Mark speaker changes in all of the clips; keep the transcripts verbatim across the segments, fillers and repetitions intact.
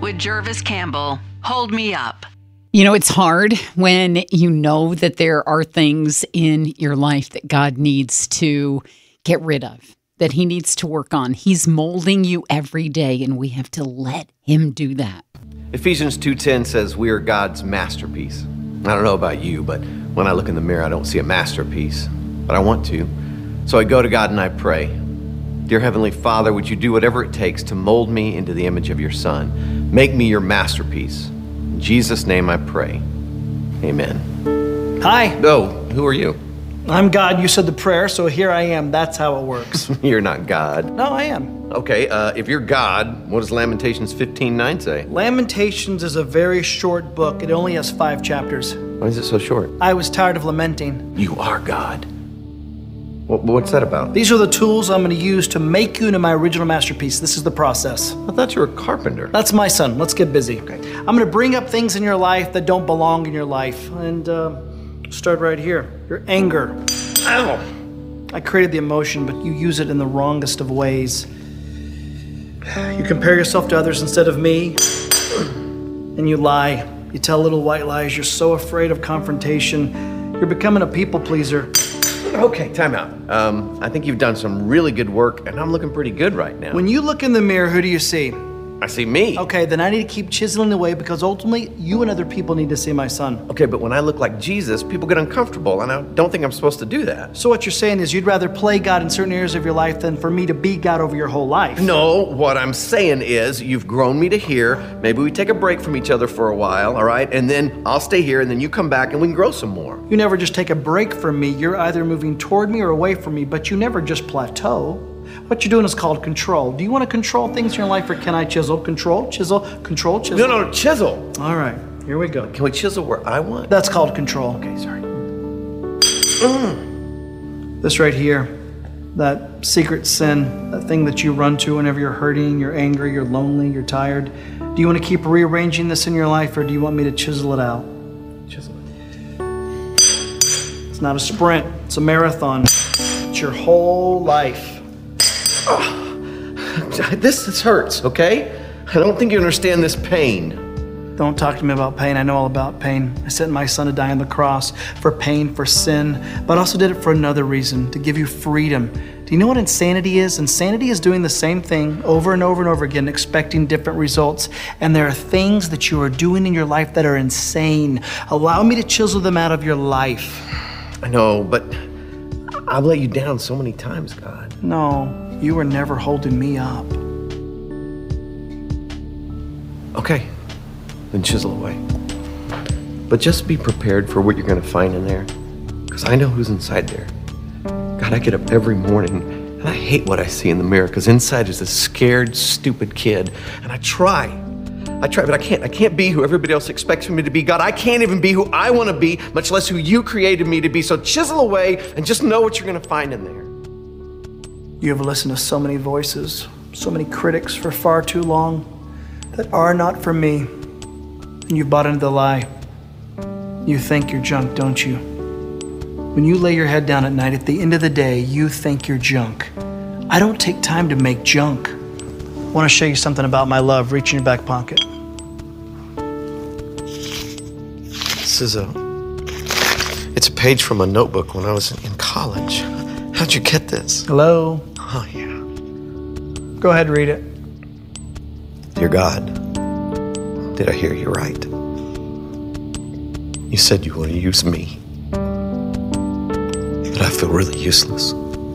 Speaker 1: with Jervis Campbell. Hold me up.
Speaker 2: You know, it's hard when you know that there are things in your life that God needs to get rid of, that he needs to work on. He's molding you every day, and we have to let him do that.
Speaker 3: Ephesians two ten says we are God's masterpiece. I don't know about you, but when I look in the mirror, I don't see a masterpiece, but I want to. So I go to God and I pray. Dear Heavenly Father, would you do whatever it takes to mold me into the image of your Son? Make me your masterpiece. In Jesus' name I pray. Amen.
Speaker 4: Hi.
Speaker 3: Oh, who are you?
Speaker 4: I'm God. You said the prayer, so here I am. That's how it works.
Speaker 3: You're not God.
Speaker 4: No, I am.
Speaker 3: Okay, uh, if you're God, what does Lamentations fifteen nine say?
Speaker 4: Lamentations is a very short book. It only has five chapters.
Speaker 3: Why is it so short?
Speaker 4: I was tired of lamenting.
Speaker 3: You are God. What, what's that about?
Speaker 4: These are the tools I'm going to use to make you into my original masterpiece. This is the process.
Speaker 3: I thought you were a carpenter.
Speaker 4: That's my son. Let's get busy.
Speaker 3: Okay.
Speaker 4: I'm going to bring up things in your life that don't belong in your life. And uh, start right here. Your anger. Ow! I created the emotion, but you use it in the wrongest of ways. You compare yourself to others instead of me, and you lie. You tell little white lies. You're so afraid of confrontation. You're becoming a people pleaser.
Speaker 3: Okay, time out. Um, I think you've done some really good work, and I'm looking pretty good right now.
Speaker 4: When you look in the mirror, who do you see?
Speaker 3: I see me.
Speaker 4: Okay, then I need to keep chiseling away because ultimately you and other people need to see my son.
Speaker 3: Okay, but when I look like Jesus, people get uncomfortable, and I don't think I'm supposed to do that.
Speaker 4: So what you're saying is you'd rather play God in certain areas of your life than for me to be God over your whole life.
Speaker 3: No, what I'm saying is you've grown me to here. Maybe we take a break from each other for a while, all right? And then I'll stay here, and then you come back, and we can grow some more.
Speaker 4: You never just take a break from me. You're either moving toward me or away from me, but you never just plateau. What you're doing is called control. Do you want to control things in your life, or can I chisel? Control, chisel, control, chisel.
Speaker 3: No, no, chisel.
Speaker 4: All right, here we go.
Speaker 3: Can we chisel where I want?
Speaker 4: That's called control.
Speaker 3: Okay, sorry.
Speaker 4: Mm. This right here, that secret sin, that thing that you run to whenever you're hurting, you're angry, you're lonely, you're tired. Do you want to keep rearranging this in your life, or do you want me to chisel it out?
Speaker 3: Chisel it.
Speaker 4: It's not a sprint, it's a marathon. It's your whole life.
Speaker 3: Oh, this, this hurts, okay? I don't think you understand this pain.
Speaker 4: Don't talk to me about pain. I know all about pain. I sent my son to die on the cross for pain, for sin, but I also did it for another reason, to give you freedom. Do you know what insanity is? Insanity is doing the same thing over and over and over again, expecting different results. And there are things that you are doing in your life that are insane. Allow me to chisel them out of your life.
Speaker 3: I know, but I've let you down so many times, God.
Speaker 4: No. You were never holding me up.
Speaker 3: Okay, then chisel away. But just be prepared for what you're gonna find in there, because I know who's inside there. God, I get up every morning and I hate what I see in the mirror, because inside is this scared, stupid kid, and I try. I try, but I can't. I can't be who everybody else expects me to be. God, I can't even be who I wanna be, much less who you created me to be. So chisel away and just know what you're gonna find in there.
Speaker 4: You have listened to so many voices, so many critics for far too long that are not for me, and you've bought into the lie. You think you're junk, don't you? When you lay your head down at night, at the end of the day, you think you're junk. I don't take time to make junk. I want to show you something about my love. Reach in your back pocket.
Speaker 3: This is a, it's a page from a notebook when I was in college. How'd you get this?
Speaker 4: Hello?
Speaker 3: Oh, yeah.
Speaker 4: Go ahead, read it.
Speaker 3: Dear God, did I hear you right? You said you want to use me, but I feel really useless.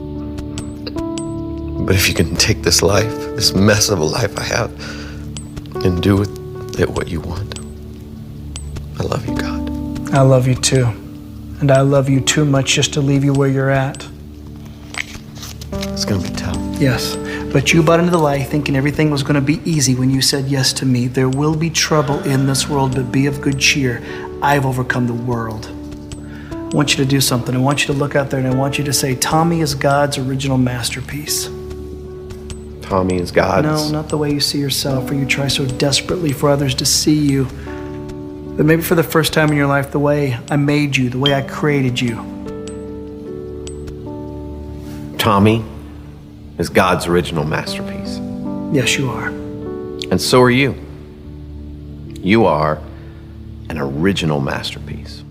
Speaker 3: But if you can take this life, this mess of a life I have, and do with it what you want, I love you, God.
Speaker 4: I love you too. And I love you too much just to leave you where you're at.
Speaker 3: It's gonna be tough.
Speaker 4: Yes, but you bought into the lie thinking everything was gonna be easy when you said yes to me. There will be trouble in this world, but be of good cheer. I've overcome the world. I want you to do something. I want you to look out there and I want you to say, Tommy is God's original masterpiece.
Speaker 3: Tommy is God's?
Speaker 4: No, not the way you see yourself, or you try so desperately for others to see you. But maybe for the first time in your life, the way I made you, the way I created you.
Speaker 3: Tommy is God's original masterpiece.
Speaker 4: Yes, you are.
Speaker 3: And so are you. You are an original masterpiece.